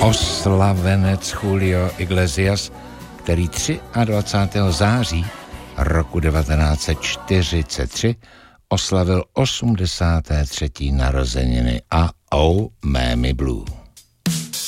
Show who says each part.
Speaker 1: oslavenec Julio Iglesias, který 23. září roku 1943 oslavil 83. narozeniny a Oh Mammy Blue.